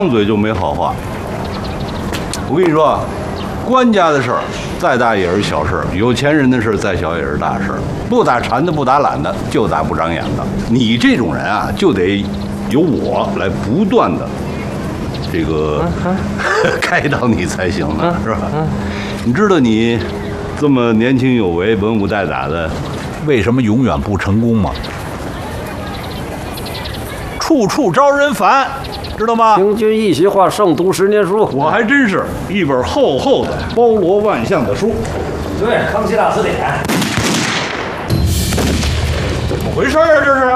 张嘴就没好话。我跟你说，官家的事儿再大也是小事儿，有钱人的事儿再小也是大事儿。不打馋的，不打懒的，就打不长眼的。你这种人啊，就得由我来不断的这个开导你才行了，是吧？你知道你这么年轻有为、文武带打的，为什么永远不成功吗？处处招人烦，知道吗？ 听君一席话，胜读10年书。 我还真是一本厚厚的、包罗万象的书。 对，《康熙大词典》。 怎么回事啊？这是？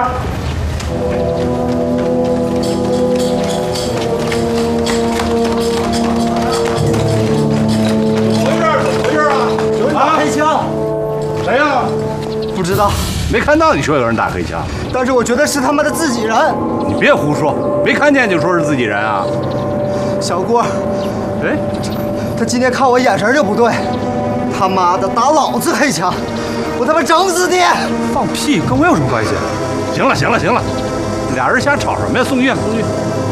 有人打黑枪？谁呀？ 不知道， 没看到你说有人打黑枪， 但是我觉得是他们的自己人。 你别胡说，没看见就说是自己人啊？ 小郭， 哎， 他今天看我眼神就不对，他妈的打老子黑枪，我他妈整死你！ 放屁，跟我有什么关系？ 行了行了行了，俩人瞎吵什么呀？送医院，送医院。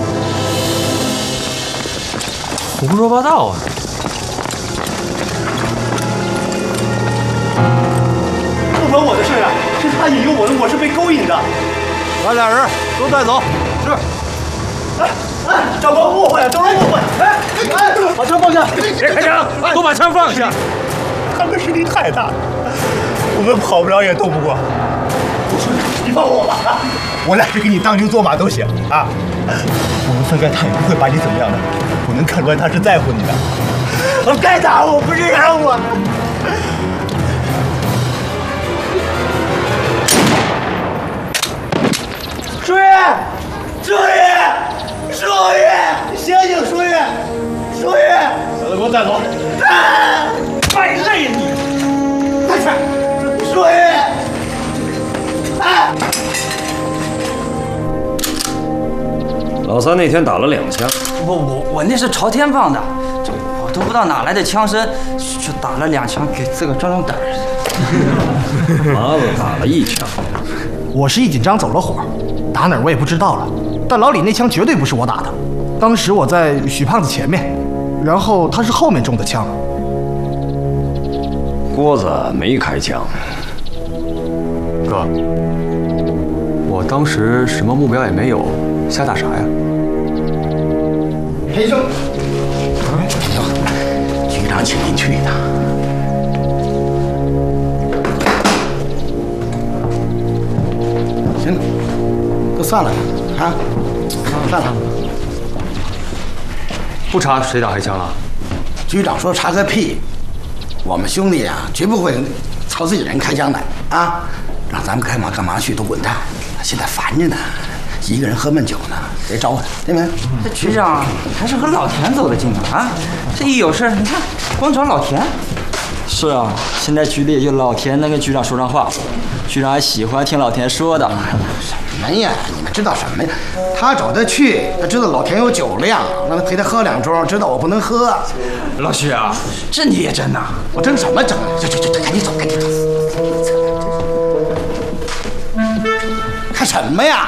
胡说八道啊！ 不关我的事啊，是他引诱我的，我是被勾引的。 把俩人都带走。是。 长官误会了，都是误会。把枪放下！ 别开枪！都把枪放下！ 他们实力太大了，我们跑不了也斗不过。你放我吧！我俩是给你当牛做马都行啊。我们分开，他也不会把你怎么样的。我能看出来他是在乎你的。我该打我不是让我。舒月，舒月，舒月，醒醒，舒月，舒月， 把他给我带走！ 败类你！快去，舒月！ 老三那天打了2枪， 我那是朝天放的，这我都不知道哪来的枪声，就打了2枪给自个壮胆儿。 麻子打了1枪。 我是一紧张走了火，打哪儿我也不知道了。但老李那枪绝对不是我打的，当时我在许胖子前面，然后他是后面中的枪。 郭子没开枪。 哥，我当时什么目标也没有，瞎打啥呀？ 黑生， 局长请您去一趟。行了，都算了吧，啊，算了。 不查谁打黑枪了？ 局长说查个屁，我们兄弟啊，绝不会朝自己人开枪的啊！让咱们干嘛干嘛去，都滚蛋！现在烦着呢，一个人喝闷酒呢，别找我，对没？ 这局长还是和老田走得近的啊！这一有事，你看光找老田。是啊，现在局里也就老田能跟局长说上话，局长还喜欢听老田说的。 什么呀？你们知道什么呀？他找他去，他知道老田有酒量，让他陪他喝2盅，知道我不能喝。 老徐啊，这你也真呐？ 我争什么争？这，赶紧走，赶紧走！看什么呀？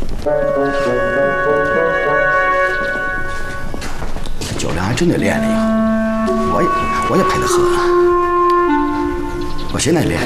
酒量还真得练练以后，我也陪他喝。我现在练。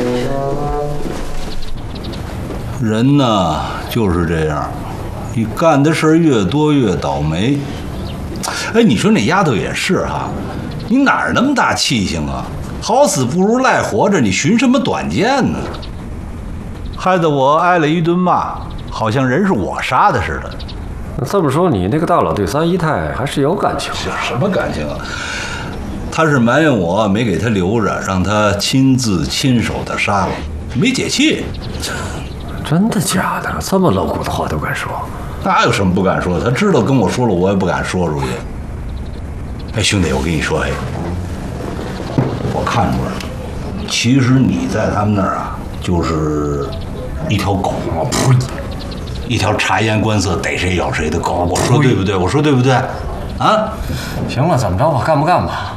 人呢就是这样，你干的事儿越多越倒霉。哎，你说那丫头也是哈，你哪儿那么大气性啊？好死不如赖活着，你寻什么短见呢？害得我挨了一顿骂，好像人是我杀的似的。 这么说，你那个大佬对三姨太还是有感情的？ 什么感情啊？他是埋怨我没给他留着，让他亲手的杀了，没解气。 真的假的？这么露骨的话都敢说？ 哪有什么不敢说的？他知道跟我说了，我也不敢说出去。哎，兄弟，我跟你说，哎，我看出来了，其实你在他们那儿啊，就是一条狗啊，呸！一条察言观色、逮谁咬谁的狗。我说对不对？我说对不对？啊？ 行了，怎么着吧？干不干吧？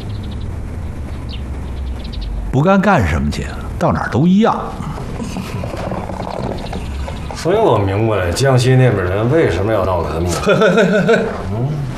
不干干什么去？到哪儿都一样。 所以我明白了江西那边人为什么要闹革命。